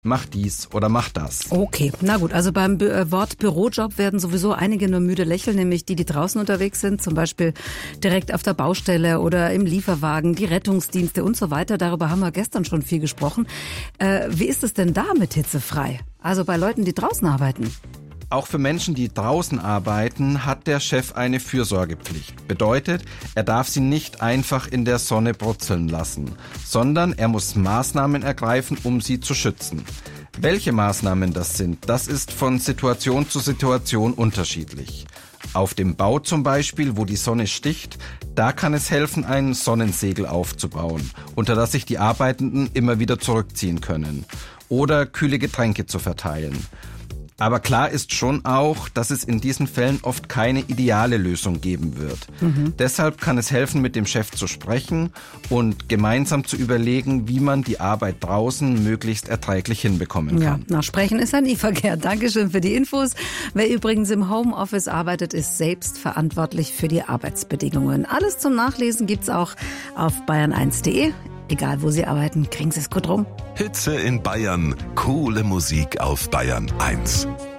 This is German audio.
mach dies oder mach das. Okay, na gut, also beim Wort Bürojob werden sowieso einige nur müde lächeln, nämlich die draußen unterwegs sind, zum Beispiel direkt auf der Baustelle oder im Lieferwagen, die Rettungsdienste und so weiter. Darüber haben wir gestern schon viel gesprochen. Wie ist es denn da mit hitzefrei? Also bei Leuten, die draußen arbeiten? Auch für Menschen, die draußen arbeiten, hat der Chef eine Fürsorgepflicht. Bedeutet, er darf sie nicht einfach in der Sonne brutzeln lassen, sondern er muss Maßnahmen ergreifen, um sie zu schützen. Welche Maßnahmen das sind, das ist von Situation zu Situation unterschiedlich. Auf dem Bau zum Beispiel, wo die Sonne sticht, da kann es helfen, ein Sonnensegel aufzubauen, unter das sich die Arbeitenden immer wieder zurückziehen können. Oder kühle Getränke zu verteilen. Aber klar ist schon auch, dass es in diesen Fällen oft keine ideale Lösung geben wird. Deshalb kann es helfen, mit dem Chef zu sprechen und gemeinsam zu überlegen, wie man die Arbeit draußen möglichst erträglich hinbekommen kann. Ja, nach Sprechen ist ein Nie-Verkehr. Dankeschön für die Infos. Wer übrigens im Homeoffice arbeitet, ist selbst verantwortlich für die Arbeitsbedingungen. Alles zum Nachlesen gibt's auch auf bayern1.de. Egal, wo Sie arbeiten, kriegen Sie es gut rum. Hitze in Bayern, coole Musik auf Bayern 1.